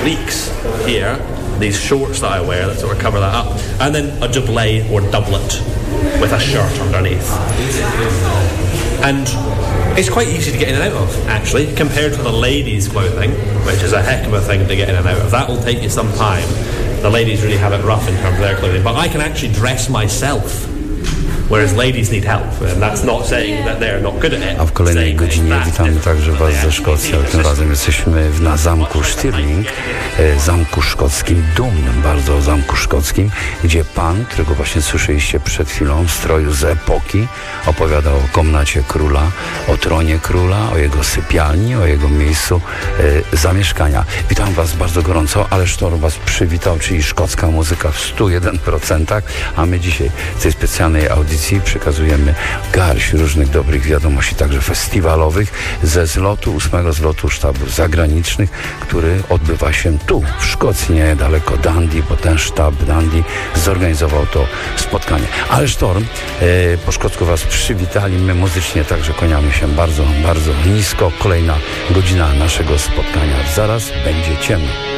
breeks here, these shorts that I wear that sort of cover that up, and then a doublet or doublet with a shirt underneath. And it's quite easy to get in and out of, actually, compared to the ladies' clothing, which is a heck of a thing to get in and out of. That will take you some time. The ladies really have it rough in terms of their clothing, but I can actually dress myself, whereas ladies need help, and that's not saying that they're not good at it. A w kolejnej godzinie witamy także Was ze Szkocji, ale tym razem jesteśmy na zamku Stirling, zamku szkockim, dumnym bardzo zamku szkockim, gdzie pan, którego właśnie słyszeliście przed chwilą w stroju z epoki, opowiadał o komnacie króla, o tronie króla, o jego sypialni, o jego miejscu zamieszkania. Witam Was bardzo gorąco, ale Sztorm Was przywitał, czyli szkocka muzyka w 101%, a my dzisiaj w tej specjalnej audycji przekazujemy garść różnych dobrych wiadomości, także festiwalowych, ze zlotu, 8 zlotu sztabów zagranicznych, który odbywa się tu, w Szkocji, niedaleko Dundee, bo ten sztab Dundee zorganizował to spotkanie. Ale Sztorm, po szkocku Was przywitali, my muzycznie także kłaniamy się bardzo, bardzo nisko. Kolejna godzina naszego spotkania. Zaraz będzie ciemno.